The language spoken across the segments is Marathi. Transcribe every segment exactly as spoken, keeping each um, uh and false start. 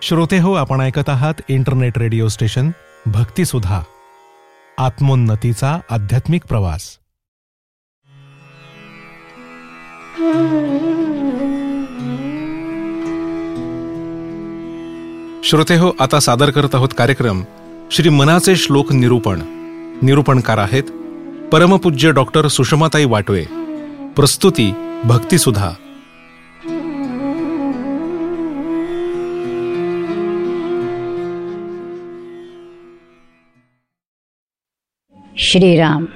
श्रोते हो, आपण ऐकत आहात इंटरनेट रेडिओ स्टेशन भक्तिसुधा, आत्मोन्नतीचा आध्यात्मिक प्रवास. श्रोते हो, आता सादर करत आहोत कार्यक्रम श्री मनाचे श्लोक निरूपण. निरूपणकार आहेत परमपूज्य डॉक्टर सुषमाताई वाटवे. प्रस्तुती भक्तिसुधा. श्रीराम.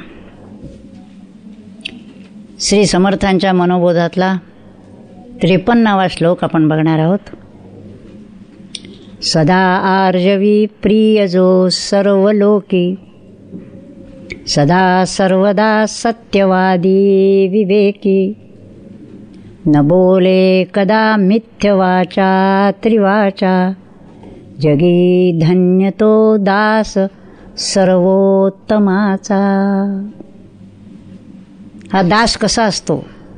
श्री समर्थांच्या मनोबोधातला त्रेपन्नावा श्लोक आपण बघणार आहोत. सदा आर्जवी प्रिय जो सर्व लोकी, सदा सर्वदा सत्यवादी विवेकी, न बोले कदा मिथ्यवाचा त्रिवाचा, जगी धन्य तो दास सर्वोत्तमाचा. हा दास कसा असतो?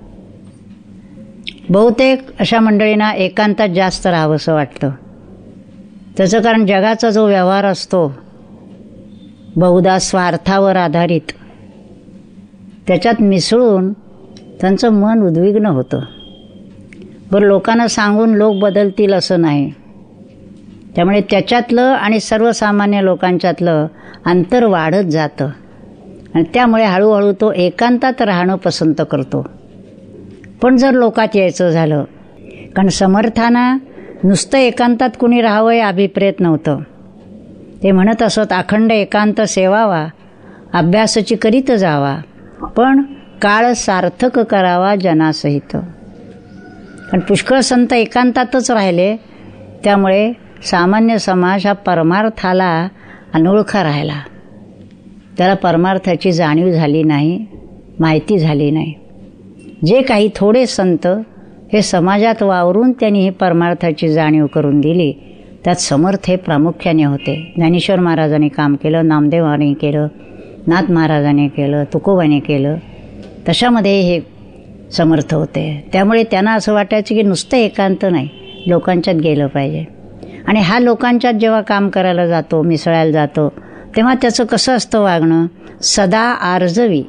बहुतेक अशा मंडळींना एकांतात जास्त राहावंसं वाटतं. त्याचं कारण जगाचा जो व्यवहार असतो बहुधा स्वार्थावर आधारित, त्याच्यात मिसळून त्यांचं मन उद्विग्न होतं. बरं, लोकांना सांगून लोक बदलतील असं नाही. त्यामुळे त्याच्यातलं आणि सर्वसामान्य लोकांच्यातलं अंतर वाढत जातं आणि त्यामुळे हळूहळू तो एकांतात राहणं पसंत करतो. पण जर लोकात यायचं झालं, कारण समर्थांना नुसतं एकांतात कुणी राहावं हे अभिप्रेत नव्हतं. ते म्हणत असत, अखंड एकांत सेवावा, अभ्यासाची करीत जावा, पण काळ सार्थक करावा जनासहित. कारण पुष्कळ संत एकांतातच राहिले, त्यामुळे सामान्य समाज हा परमार्थाला अनोळखा राहिला. त्याला परमार्थाची जाणीव झाली नाही, माहिती झाली नाही. जे काही थोडे संत हे समाजात वावरून त्यांनी ही परमार्थाची जाणीव करून दिली, त्यात समर्थ हे प्रामुख्याने होते. ज्ञानेश्वर महाराजांनी काम केलं, नामदेवांनी केलं, नाथ महाराजांनी केलं, तुकोबांनी केलं, तशामध्ये हे समर्थ होते. त्यामुळे त्यांना असं वाटायचं की नुसतं एकांत नाही, लोकांच्यात गेलं पाहिजे. आणि हा लोकांच्यात जेव्हा काम करायला जातो, मिसळायला जातो, तेव्हा त्याचं कसं असतं वागणं? सदा आर्जवी,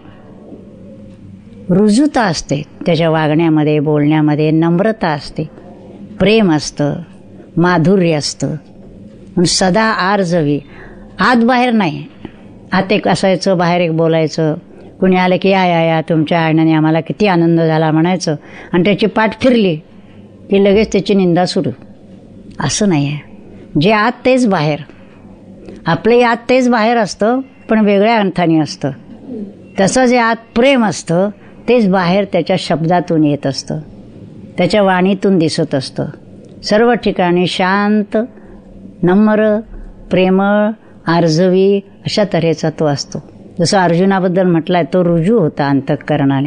रुजुता असते त्याच्या वागण्यामध्ये, बोलण्यामध्ये नम्रता असते, प्रेम असतं, माधुर्य असतं. म्हणून सदा आर्जवी, आत बाहेर नाही. आत एक असायचं, बाहेर एक बोलायचं. कुणी आलं की या या या तुमच्या आण्याने आम्हाला किती आनंद झाला म्हणायचं, आणि त्याची पाठ फिरली की लगेच त्याची निंदा सुरू. असं नाही आहे. जे आत तेच बाहेर. आपले आत तेच बाहेर असतं, पण वेगळ्या अर्थाने असतं. तसं जे आत प्रेम असतं तेच बाहेर त्याच्या शब्दातून येत असतं, त्याच्या वाणीतून दिसत असतं. सर्व ठिकाणी शांत, नम्र, प्रेमळ, आर्जवी अशा तऱ्हेचा तो असतो. जसं अर्जुनाबद्दल म्हटलं आहे, तो रुजू होता अंतःकरणाने.